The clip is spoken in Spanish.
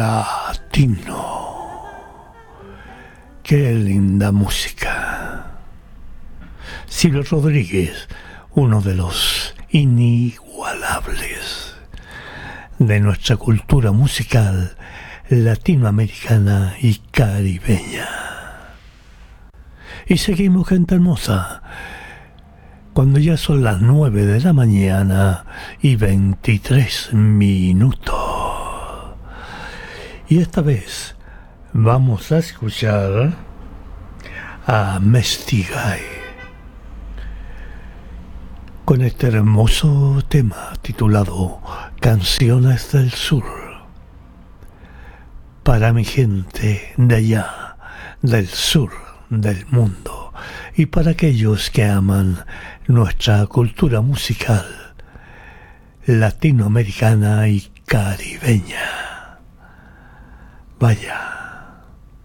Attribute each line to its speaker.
Speaker 1: Latino. Qué linda música. Silvio Rodríguez, uno de los inigualables de nuestra cultura musical latinoamericana y caribeña. Y seguimos, gente hermosa, cuando ya son las 9 de la mañana y 23 minutos. Y esta vez vamos a escuchar a Mestigay con este hermoso tema titulado Canciones del Sur, para mi gente de allá, del sur del mundo, y para aquellos que aman nuestra cultura musical latinoamericana y caribeña. Vaya.